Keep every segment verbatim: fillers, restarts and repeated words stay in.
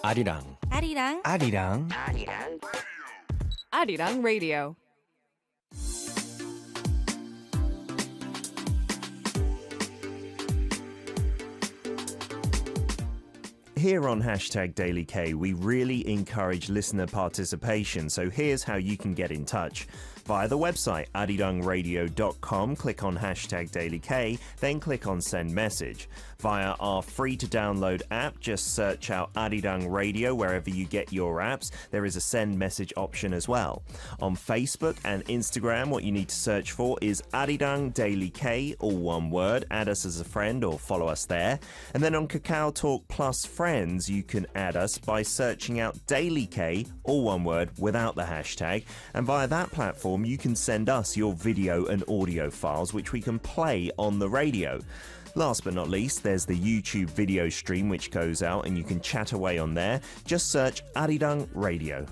아리랑 아리랑 아리랑 아리랑 아리랑 라디오. Here on Hashtag Daily K, we really encourage listener participation, so here's how you can get in touch. Via the website arirang radio dot com, click on Hashtag Daily K, then click on Send Message. Via our free-to-download app, just search out Arirang Radio wherever you get your apps. There is a Send Message option as well. On Facebook and Instagram, what you need to search for is Arirang Daily K, all one word. Add us as a friend or follow us there. And then on Kakao Talk Plus Friends, you can add us by searching out Daily K, all one word, without the hashtag. And via that platform, you can send us your video and audio files, which we can play on the radio. Last but not least, there's the YouTube video stream which goes out and you can chat away on there. Just search Arirang Radio.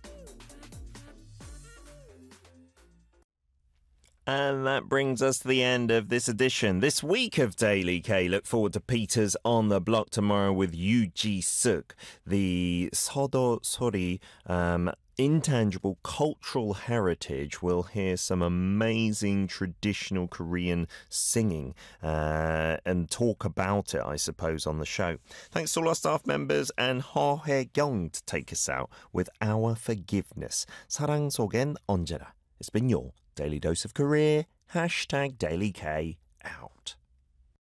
And that brings us to the end of this edition, this week of Daily K. Look forward to Peter's On the Block tomorrow with Yoo Ji-suk, the Sodo Sori um, intangible cultural heritage. We'll hear some amazing traditional Korean singing uh, and talk about it, I suppose, on the show. Thanks to all our staff members and Ho Hae-kyung to take us out with Our Forgiveness. 사랑 속엔 언제나. It's been your Daily Dose of Korea. Hashtag Daily K out.